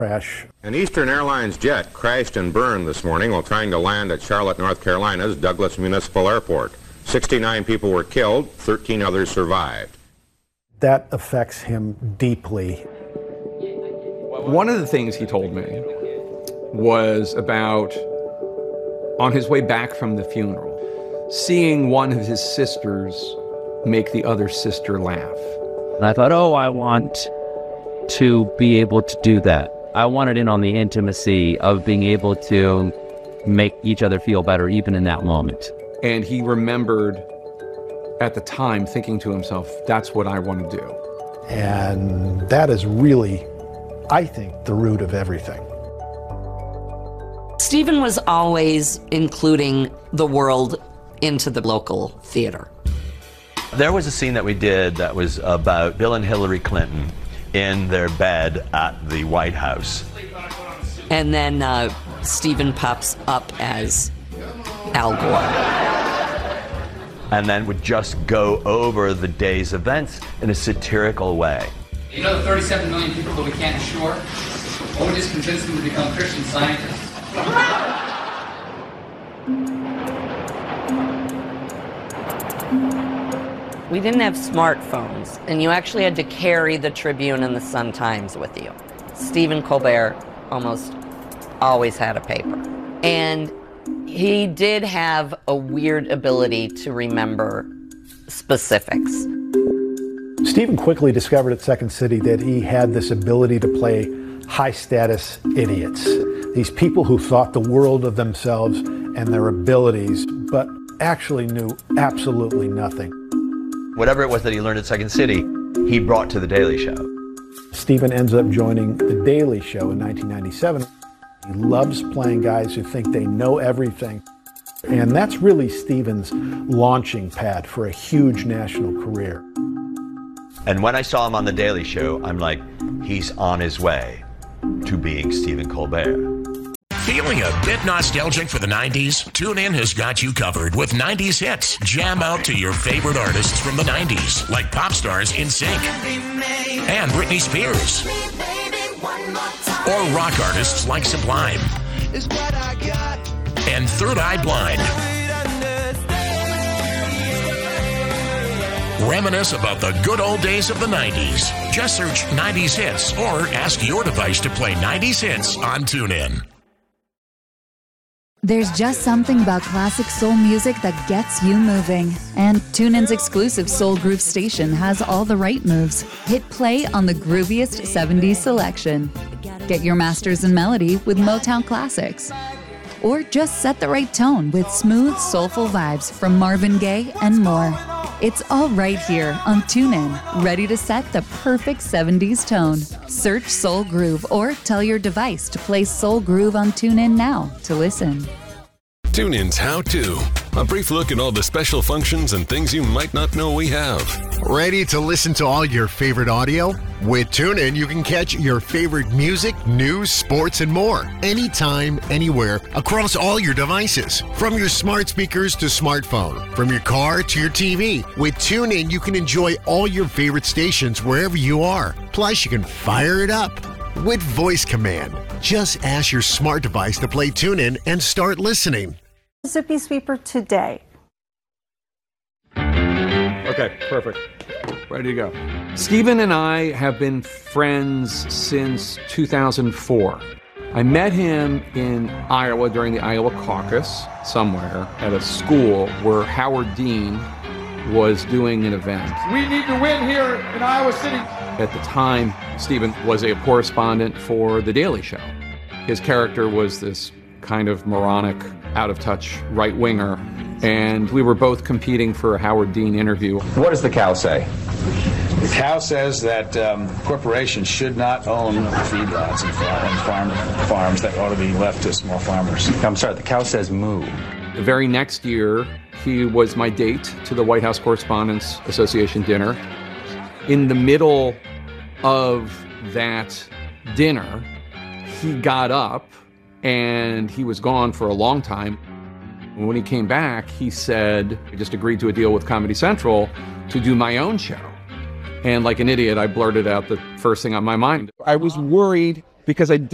crash. An Eastern Airlines jet crashed and burned this morning while trying to land at Charlotte, North Carolina's Douglas Municipal Airport. 69 people were killed, 13 others survived. That affects him deeply. One of the things he told me was about, on his way back from the funeral, seeing one of his sisters make the other sister laugh. And I thought, I want to be able to do that. I wanted in on the intimacy of being able to make each other feel better, even in that moment. And he remembered at the time thinking to himself, that's what I want to do. And that is really, I think, the root of everything. Stephen was always including the world into the local theater. There was a scene that we did that was about Bill and Hillary Clinton in their bed at the White House. And then Stephen pops up as Al Gore. And then would just go over the day's events in a satirical way. You know the 37 million people that we can't insure? What would just convince them to become Christian Scientists? We didn't have smartphones, and you actually had to carry the Tribune and the Sun-Times with you. Stephen Colbert almost always had a paper. And he did have a weird ability to remember specifics. Stephen quickly discovered at Second City that he had this ability to play high-status idiots. These people who thought the world of themselves and their abilities, but actually knew absolutely nothing. Whatever it was that he learned at Second City, he brought to The Daily Show. Stephen ends up joining The Daily Show in 1997. He loves playing guys who think they know everything. And that's really Stephen's launching pad for a huge national career. And when I saw him on The Daily Show, I'm like, he's on his way to being Stephen Colbert. Feeling a bit nostalgic for the 90s? TuneIn has got you covered with 90s hits. Jam out to your favorite artists from the 90s, like pop stars NSYNC and Britney Spears. Or rock artists like Sublime and Third Eye Blind. Reminisce about the good old days of the 90s. Just search 90s hits or ask your device to play 90s hits on TuneIn. There's just something about classic soul music that gets you moving. And TuneIn's exclusive Soul Groove station has all the right moves. Hit play on the grooviest 70s selection. Get your masters in melody with Motown classics. Or just set the right tone with smooth, soulful vibes from Marvin Gaye and more. It's all right here on TuneIn, ready to set the perfect 70s tone. Search Soul Groove or tell your device to play Soul Groove on TuneIn now to listen. TuneIn's How To. A brief look at all the special functions and things you might not know we have. Ready to listen to all your favorite audio? With TuneIn, you can catch your favorite music, news, sports, and more. Anytime, anywhere, across all your devices. From your smart speakers to smartphone. From your car to your TV. With TuneIn, you can enjoy all your favorite stations wherever you are. Plus, you can fire it up with voice command. Just ask your smart device to play TuneIn and start listening. Zippy Sweeper today. Okay, perfect. Ready to go. Stephen and I have been friends since 2004. I met him in Iowa during the Iowa caucus, somewhere at a school where Howard Dean was doing an event. We need to win here in Iowa City. At the time, Stephen was a correspondent for The Daily Show. His character was this kind of moronic, out-of-touch right-winger, and we were both competing for a Howard Dean interview. What does the cow say? The cow says that corporations should not own feedlots and farms that ought to be left to small farmers. I'm sorry, the cow says moo. The very next year, he was my date to the White House Correspondents Association dinner. In the middle of that dinner, he got up and he was gone for a long time. When he came back, he said, I just agreed to a deal with Comedy Central to do my own show. And like an idiot, I blurted out the first thing on my mind. I was worried because I